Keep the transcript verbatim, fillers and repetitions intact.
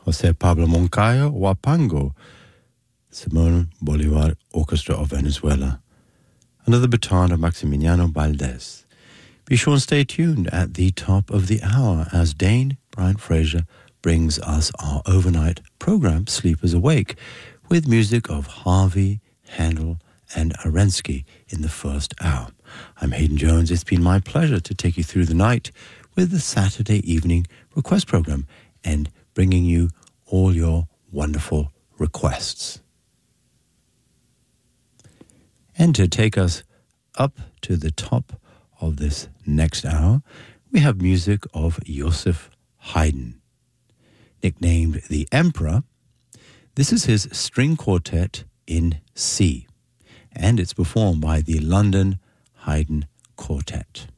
Jose Pablo Moncayo, Huapango, Simón Bolívar Orchestra of Venezuela, under the baton of Maximiliano Valdés. Be sure and stay tuned at the top of the hour as Dane Bryant Fraser brings us our overnight program, Sleepers Awake, with music of Harvey, Handel, and Arensky in the first hour. I'm Hayden Jones. It's been my pleasure to take you through the night with the Saturday evening request program and bringing you all your wonderful requests. And to take us up to the top of this next hour, we have music of Joseph Haydn. Nicknamed the Emperor, this is his string quartet in C, and it's performed by the London Haydn Quartet.